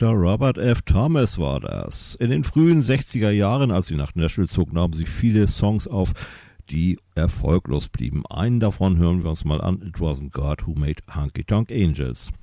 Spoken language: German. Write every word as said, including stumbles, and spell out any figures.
Doktor Robert F. Thomas war das. In den frühen sechziger Jahren, als sie nach Nashville zog, nahmen sie viele Songs auf, die erfolglos blieben. Einen davon hören wir uns mal an. It Wasn't God Who Made Honky Tonk Angels.